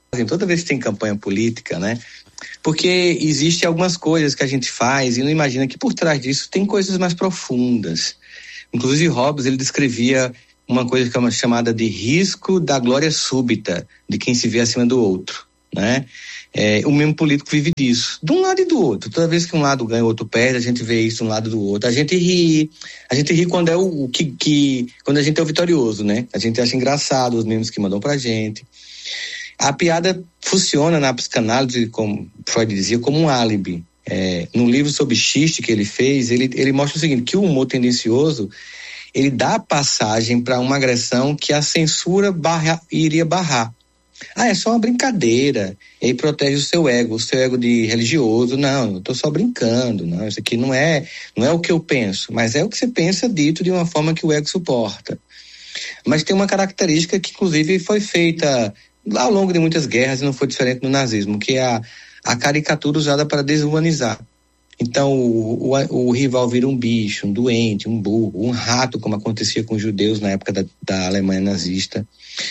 toda vez que tem campanha política, né? Porque existem algumas coisas que a gente faz e não imagina que por trás disso tem coisas mais profundas. Inclusive Hobbes, ele descrevia uma coisa que é chamada de risco da glória súbita de quem se vê acima do outro, né? O mesmo político vive disso, de um lado e do outro. Toda vez que um lado ganha, o outro perde, a gente vê isso de um lado do outro. A gente ri quando é quando a gente é o vitorioso, né? A gente acha engraçado os memes que mandam pra gente. A piada funciona na psicanálise, como Freud dizia, como um álibi. No livro sobre xiste que ele fez, ele mostra o seguinte, que o humor tendencioso, ele dá passagem para uma agressão que a censura iria barrar. É só uma brincadeira. E aí protege o seu ego de religioso. Não, eu tô só brincando. Não, isso aqui não é o que eu penso, mas é o que você pensa dito de uma forma que o ego suporta. Mas tem uma característica que, inclusive, foi feita ao longo de muitas guerras e não foi diferente no nazismo, que é a caricatura usada para desumanizar. Então, o rival vira um bicho, um doente, um burro, um rato, como acontecia com os judeus na época da Alemanha nazista.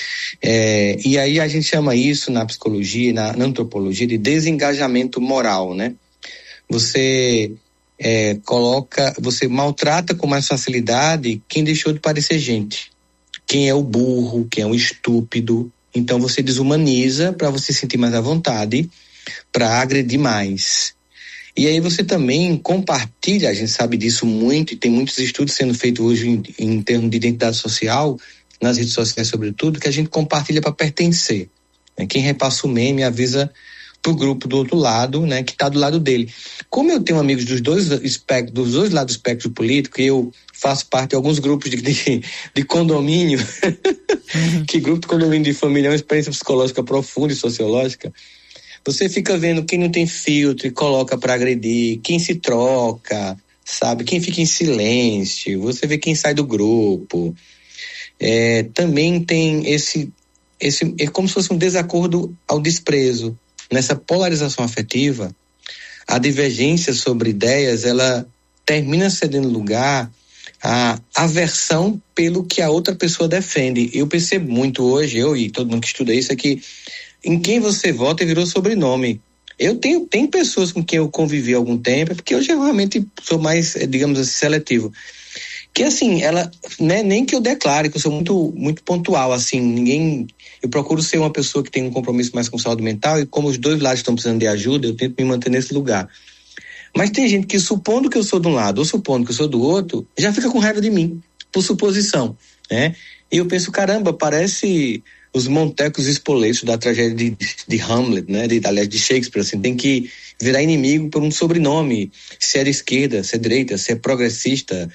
E aí a gente chama isso na psicologia, na antropologia, de desengajamento moral, né? Você você maltrata com mais facilidade quem deixou de parecer gente. Quem é o burro, quem é o estúpido. Então você desumaniza para você sentir mais à vontade, para agredir mais. E aí você também compartilha, a gente sabe disso muito, e tem muitos estudos sendo feitos hoje em termos de identidade social, nas redes sociais sobretudo, que a gente compartilha para pertencer. Quem repassa o meme avisa pro grupo do outro lado, né, que está do lado dele. Como eu tenho amigos dos dois lados do espectro político, e eu faço parte de alguns grupos de condomínio, que grupo de condomínio de família é uma experiência psicológica profunda e sociológica, você fica vendo quem não tem filtro e coloca para agredir, quem se troca, sabe, quem fica em silêncio, você vê quem sai do grupo. Também tem é como se fosse um desacordo ao desprezo. Nessa polarização afetiva, a divergência sobre ideias, ela termina cedendo lugar à aversão pelo que a outra pessoa defende. Eu percebo muito hoje, eu e todo mundo que estuda isso, é que em quem você vota virou sobrenome. Tem pessoas com quem eu convivi há algum tempo, porque eu geralmente sou mais, digamos assim, seletivo. Que assim, ela, né, nem que eu declare, que eu sou muito, muito pontual, assim, eu procuro ser uma pessoa que tem um compromisso mais com saúde mental, e como os dois lados estão precisando de ajuda, eu tento me manter nesse lugar. Mas tem gente que, supondo que eu sou de um lado ou supondo que eu sou do outro, já fica com raiva de mim, por suposição, né? E eu penso, caramba, parece os montecos espoletos da tragédia de Hamlet, né? Aliás, de Shakespeare, assim, tem que virar inimigo por um sobrenome, se é de esquerda, se é direita, se é progressista,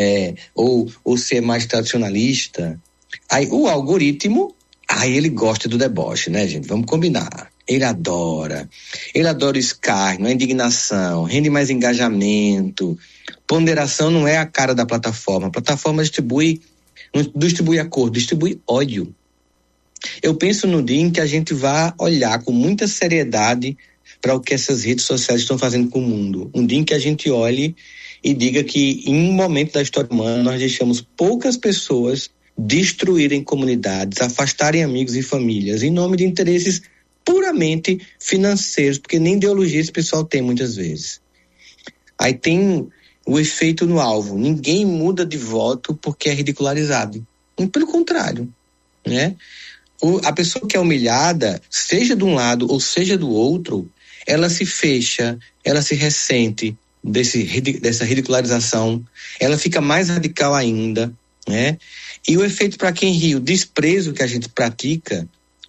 ou se é mais tradicionalista. Aí o algoritmo, ele gosta do deboche, né, gente? Vamos combinar. Ele adora o escárnio, a indignação, rende mais engajamento. Ponderação não é a cara da plataforma. A plataforma não distribui acordo, distribui ódio. Eu penso no dia em que a gente vai olhar com muita seriedade para o que essas redes sociais estão fazendo com o mundo. Um dia em que a gente olhe e diga que em um momento da história humana nós deixamos poucas pessoas destruírem comunidades, afastarem amigos e famílias em nome de interesses puramente financeiros, porque nem ideologia esse pessoal tem muitas vezes. Aí tem o efeito no alvo. Ninguém muda de voto porque é ridicularizado. E pelo contrário, né? A pessoa que é humilhada, seja de um lado ou seja do outro, ela se fecha, ela se ressente dessa ridicularização, ela fica mais radical ainda, né? E o efeito para quem ri, o desprezo que a gente pratica,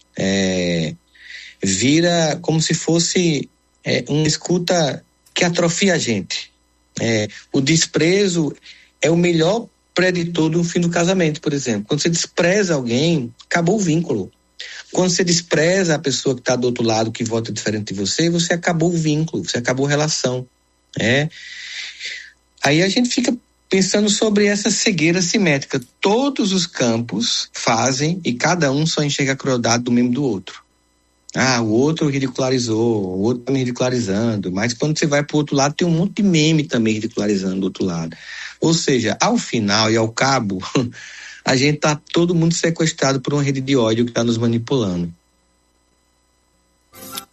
vira como se fosse uma escuta que atrofia a gente. O desprezo é o melhor preditor do fim do casamento, por exemplo. Quando você despreza alguém, acabou o vínculo. Quando você despreza a pessoa que está do outro lado, que vota diferente de você, você acabou o vínculo, você acabou a relação. Aí a gente fica pensando sobre essa cegueira simétrica. Todos os campos fazem e cada um só enxerga a crueldade do mesmo do outro. O outro ridicularizou, o outro tá me ridicularizando, mas quando você vai pro outro lado tem um monte de meme também ridicularizando do outro lado. Ou seja, ao final e ao cabo, a gente tá todo mundo sequestrado por uma rede de ódio que tá nos manipulando.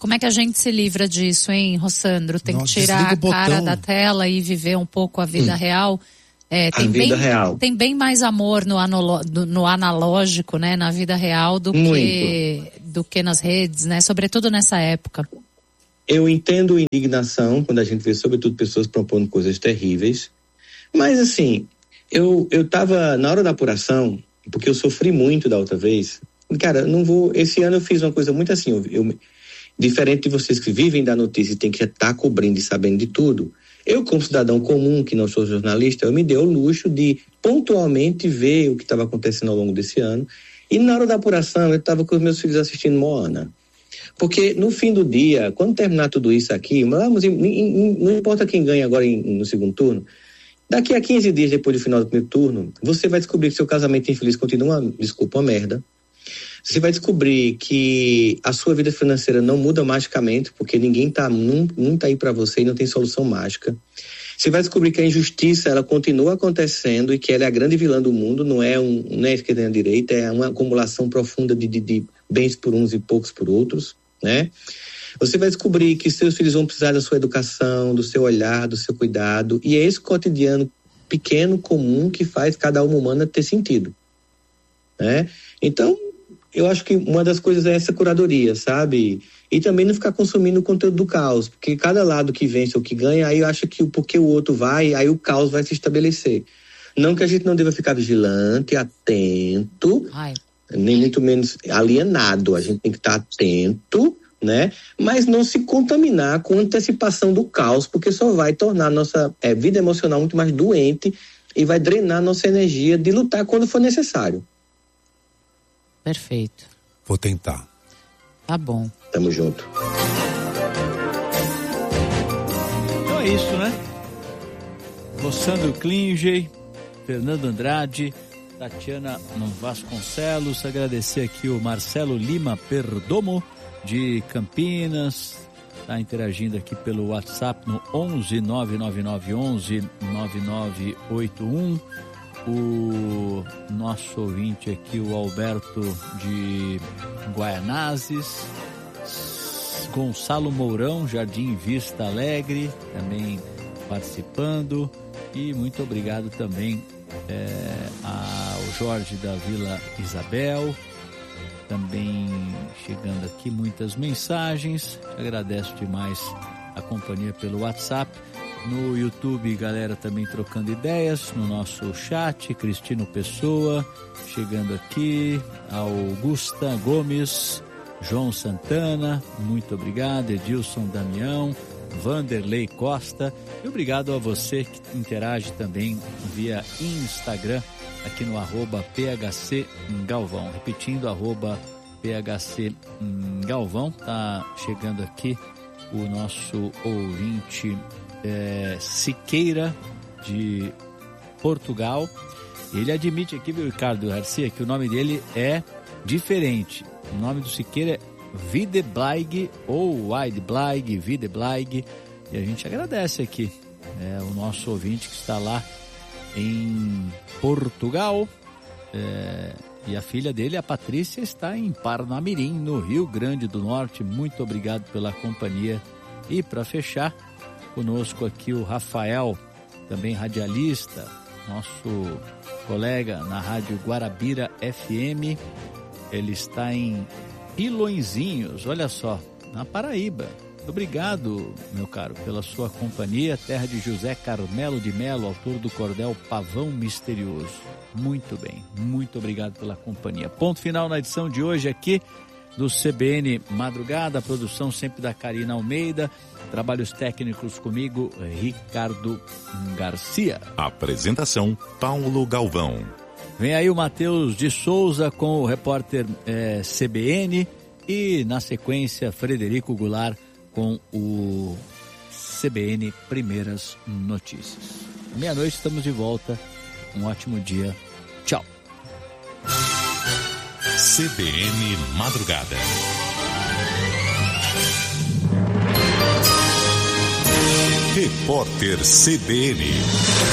Como é que a gente se livra disso, hein, Rossandro? Tem que tirar a cara da tela e viver um pouco a vida real? Tem bem mais amor no analógico, né, na vida real do que nas redes, né, sobretudo nessa época. Eu entendo indignação quando a gente vê, sobretudo, pessoas propondo coisas terríveis, mas assim, eu tava na hora da apuração, porque eu sofri muito da outra vez. Cara, esse ano eu fiz uma coisa muito assim, diferente de vocês que vivem da notícia e tem que estar cobrindo e sabendo de tudo, eu, como cidadão comum, que não sou jornalista, eu me dei o luxo de pontualmente ver o que estava acontecendo ao longo desse ano. E na hora da apuração, eu estava com os meus filhos assistindo Moana. Porque no fim do dia, quando terminar tudo isso aqui, não importa quem ganha agora no segundo turno, daqui a 15 dias depois do final do primeiro turno, você vai descobrir que seu casamento infeliz continua, uma merda. Você vai descobrir que a sua vida financeira não muda magicamente, porque ninguém tá aí para você e não tem solução mágica. Você vai descobrir que a injustiça, ela continua acontecendo e que ela é a grande vilã do mundo, não é esquerda nem a direita, é uma acumulação profunda de bens por uns e poucos por outros, né? Você vai descobrir que seus filhos vão precisar da sua educação, do seu olhar, do seu cuidado, e é esse cotidiano pequeno, comum, que faz cada alma humana ter sentido, né? Então, eu acho que uma das coisas é essa curadoria, sabe? E também não ficar consumindo o conteúdo do caos, porque cada lado que vence ou que ganha, aí eu acho que porque o outro vai, aí o caos vai se estabelecer. Não que a gente não deva ficar vigilante, atento, nem muito menos alienado, a gente tem que estar atento, né? Mas não se contaminar com antecipação do caos, porque só vai tornar a nossa vida emocional muito mais doente e vai drenar nossa energia de lutar quando for necessário. Perfeito. Vou tentar. Tá bom. Tamo junto. Então é isso, né? Rossandro Klinger, Fernando Andrade, Tatiana Vasconcelos, agradecer aqui o Marcelo Lima Perdomo, de Campinas, tá interagindo aqui pelo WhatsApp no 11 99911 9981. O nosso ouvinte aqui, o Alberto de Guaianazes, Gonçalo Mourão, Jardim Vista Alegre, também participando, e muito obrigado também ao Jorge da Vila Isabel, também chegando aqui muitas mensagens. Agradeço demais a companhia pelo WhatsApp. No YouTube, galera também trocando ideias no nosso chat. Cristino Pessoa chegando aqui, Augusta Gomes, João Santana, muito obrigado, Edilson Damião, Vanderlei Costa, e obrigado a você que interage também via Instagram, aqui no @PHC Galvão, repetindo, @PHC Galvão. Tá chegando aqui o nosso ouvinte Siqueira, de Portugal. Ele admite aqui, viu, Ricardo Garcia, que o nome dele é diferente. O nome do Siqueira é Videblaig ou Wideblaig, Videblaig, e a gente agradece aqui o nosso ouvinte que está lá em Portugal, e a filha dele, a Patrícia, está em Parnamirim, no Rio Grande do Norte. Muito obrigado pela companhia. E para fechar, conosco aqui o Rafael, também radialista, nosso colega na rádio Guarabira FM. Ele está em Pilõezinhos, olha só, na Paraíba. Obrigado, meu caro, pela sua companhia. Terra de José Carmelo de Melo, autor do cordel Pavão Misterioso. Muito bem, muito obrigado pela companhia. Ponto final na edição de hoje aqui do CBN Madrugada, a produção sempre da Karina Almeida, trabalhos técnicos comigo, Ricardo Garcia. Apresentação, Paulo Galvão. Vem aí o Matheus de Souza com o repórter CBN, e na sequência Frederico Goulart com o CBN Primeiras Notícias. Meia-noite estamos de volta. Um ótimo dia. Tchau. CBN Madrugada. Repórter CBN.